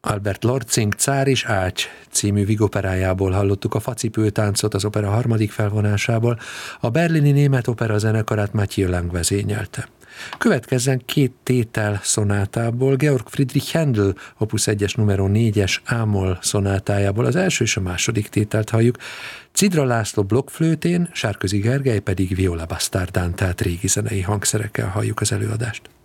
Albert Lortzing Cár és Ács című vigoperájából hallottuk a Facipőtáncot az opera harmadik felvonásából, a berlini német opera zenekarát Mathieu Lang vezényelte. Következzen 2 tétel szonátából, Georg Friedrich Händel opus 1-es numero 4-es ámol szonátájából az első és a második tételt halljuk, Cidra László blokkflőtén, Sárközi Gergely pedig viola bastárdán, tehát régi zenei hangszerekkel halljuk az előadást.